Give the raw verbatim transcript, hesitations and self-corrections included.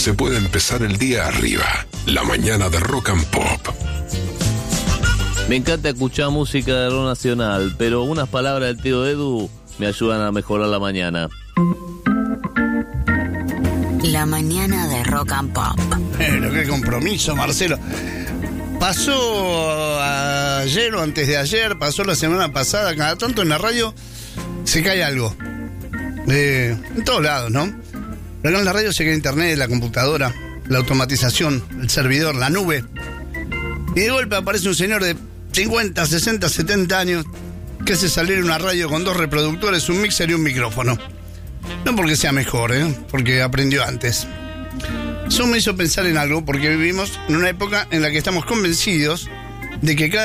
se puede empezar el día arriba. La mañana de Rock and Pop. Me encanta escuchar música de rock nacional, pero unas palabras del tío Edu me ayudan a mejorar la mañana. La mañana de Rock and Pop. Pero qué compromiso, Marcelo. Pasó ayer o antes de ayer, pasó la semana pasada, cada tanto en la radio se cae algo. Eh, en todos lados, ¿no? Pero acá en la radio se cae internet, la computadora, la automatización, el servidor, la nube. Y de golpe aparece un señor de cincuenta, sesenta, setenta años que hace salir una radio con dos reproductores, un mixer y un micrófono. No porque sea mejor, ¿eh? Porque aprendió antes. Eso me hizo pensar en algo, porque vivimos en una época en la que estamos convencidos de que cada